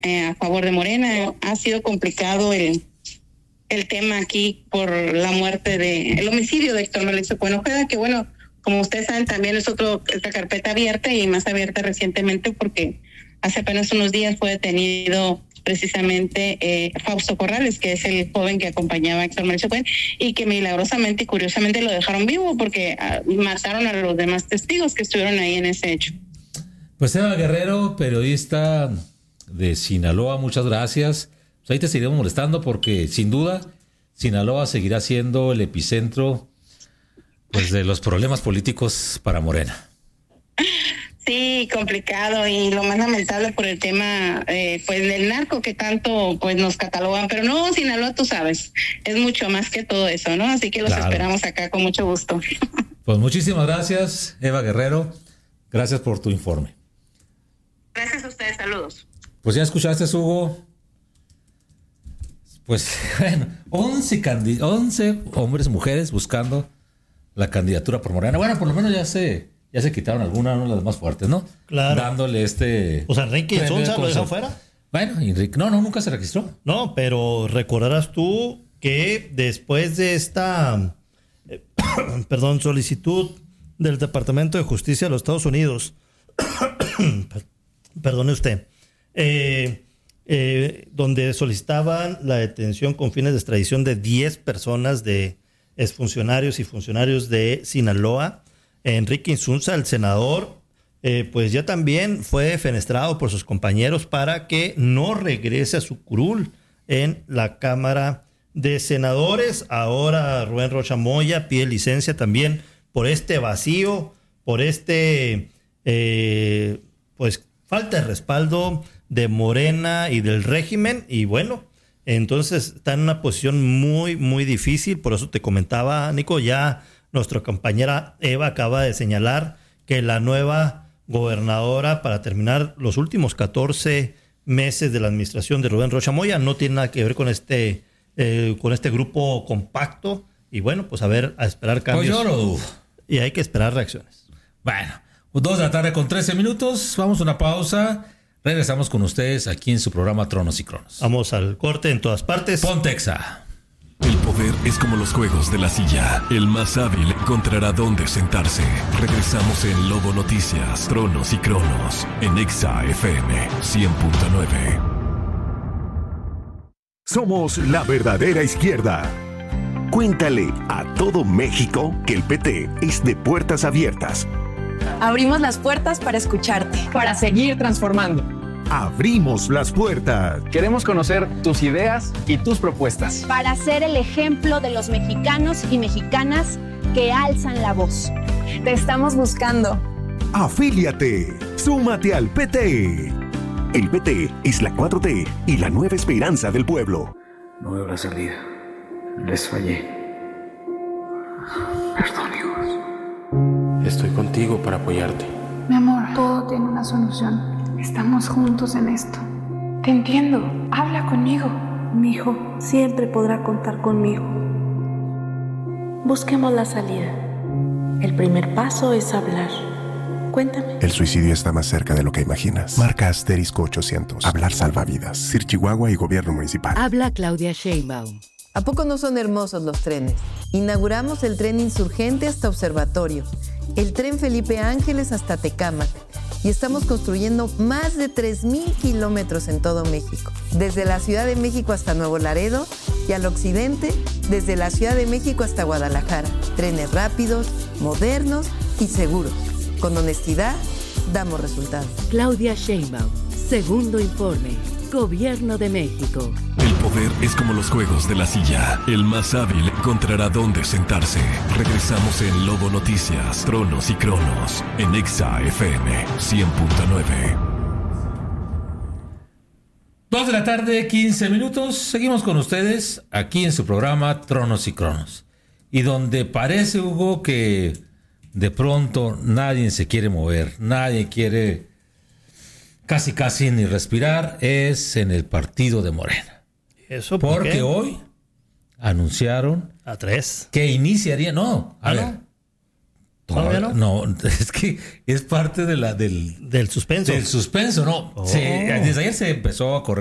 a favor de Morena. Ha sido complicado el tema aquí por la muerte el homicidio de Héctor Melixo Ojeda, que bueno, como ustedes saben, también es otra carpeta abierta y más abierta recientemente porque hace apenas unos días fue detenido precisamente Fausto Corrales, que es el joven que acompañaba a Héctor Melixo Ojeda y que milagrosamente y curiosamente lo dejaron vivo porque mataron a los demás testigos que estuvieron ahí en ese hecho. Pues Eva Guerrero, periodista de Sinaloa, muchas gracias. Pues ahí te seguiremos molestando porque sin duda Sinaloa seguirá siendo el epicentro pues de los problemas políticos para Morena. Sí, complicado y lo más lamentable por el tema pues del narco que tanto pues nos catalogan, pero no, Sinaloa, tú sabes, es mucho más que todo eso, ¿no? Así que los esperamos acá con mucho gusto. Pues muchísimas gracias, Eva Guerrero. Gracias por tu informe. Gracias a ustedes, saludos. Pues ya escuchaste, Hugo. Pues bueno, 11 hombres, mujeres buscando la candidatura por Morena. Bueno, por lo menos ya se quitaron algunas, ¿no? Las más fuertes, ¿no? Claro. Dándole O sea, Enrique Insunza lo dejó fuera. Bueno, Enrique, no, nunca se registró. No, pero recordarás tú que después de esta solicitud del Departamento de Justicia de los Estados Unidos, perdone usted, donde solicitaban la detención con fines de extradición de 10 personas de exfuncionarios y funcionarios de Sinaloa, Enrique Insunza, el senador, pues ya también fue defenestrado por sus compañeros para que no regrese a su curul en la Cámara de Senadores. Ahora Rubén Rocha Moya pide licencia también por este vacío, por pues falta de respaldo de Morena y del régimen, y bueno, entonces está en una posición muy, muy difícil. Por eso te comentaba, Nico, ya nuestra compañera Eva acaba de señalar que la nueva gobernadora, para terminar los últimos 14 meses de la administración de Rubén Rocha Moya, no tiene nada que ver con este grupo compacto. Y bueno, pues a esperar cambios. Pues yo lo dudo. Y hay que esperar reacciones. Bueno, 2:13 p.m. Vamos a una pausa. Regresamos con ustedes aquí en su programa Tronos y Cronos. Vamos al corte en todas partes. Pontexa. El poder es como los juegos de la silla. El más hábil encontrará dónde sentarse. Regresamos en Lobo Noticias, Tronos y Cronos, en Exa FM 100.9. Somos la verdadera izquierda. Cuéntale a todo México que el PT es de puertas abiertas. Abrimos las puertas para escucharte, para seguir transformando. Abrimos las puertas. Queremos conocer tus ideas y tus propuestas. Para ser el ejemplo de los mexicanos y mexicanas que alzan la voz. Te estamos buscando. Afíliate. Súmate al PT. El PT es la 4T y la nueva esperanza del pueblo. No habrá salida. Les fallé. Perdón, hijos. Estoy contigo para apoyarte. Mi amor, todo tiene una solución. Estamos juntos en esto. Te entiendo. Habla conmigo. Mi hijo siempre podrá contar conmigo. Busquemos la salida. El primer paso es hablar. Cuéntame. El suicidio está más cerca de lo que imaginas. Marca *800. Hablar salva vidas. Sir Chihuahua y Gobierno Municipal. Habla Claudia Sheinbaum. ¿A poco no son hermosos los trenes? Inauguramos el tren Insurgente hasta Observatorio, el tren Felipe Ángeles hasta Tecámac, y estamos construyendo más de 3,000 kilómetros en todo México, desde la Ciudad de México hasta Nuevo Laredo y al occidente, desde la Ciudad de México hasta Guadalajara. Trenes rápidos, modernos y seguros. Con honestidad, damos resultados. Claudia Sheinbaum, segundo informe. Gobierno de México. El poder es como los juegos de la silla. El más hábil encontrará dónde sentarse. Regresamos en Lobo Noticias, Tronos y Cronos, en Exa FM 100.9. 2:15 p.m. Seguimos con ustedes aquí en su programa Tronos y Cronos. Y donde parece, Hugo, que de pronto nadie se quiere mover, nadie quiere casi ni respirar, es en el partido de Morena. ¿Eso por Porque qué? hoy anunciaron a 3 que iniciaría, ¿Todavía no? No, es que es parte de del suspenso. Del suspenso, ¿no? Oh. Desde ayer se empezó a correr